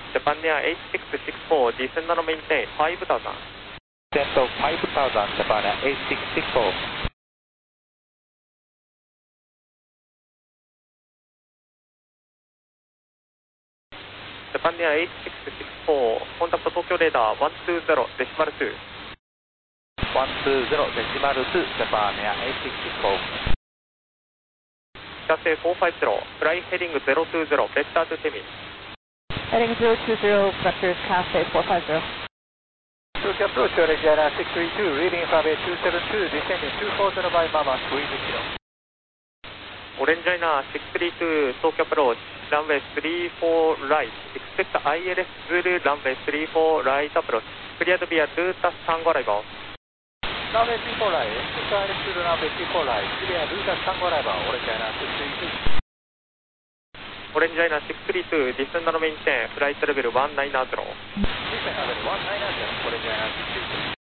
Japan Air 8664, descend and maintain 5000. Descent of 5000, Japan Air 8664. Japan Air 8664, contact Tokyo radar 120, decimal 2. 120, decimal 2, Japan Air 8664. Cathay 450, fly heading 020, vector to Temi. Heading 020, vector Cathay 450. Tokyo approach, Regina 632, reading from 272, descending 240 by Mama, squeeze kilo. Orange China 632, Tokyo approach, runway 34 right, expect ILS Zulu, runway 34 right approach, cleared via 2 Tango arrival. Runway 34 right, expect ILS Zulu, runway 34 right, clear 2 Tango arrival, Orange China 632. Orange China 632, descend and maintain, flight level 190. Descend level 190, Orange China 632.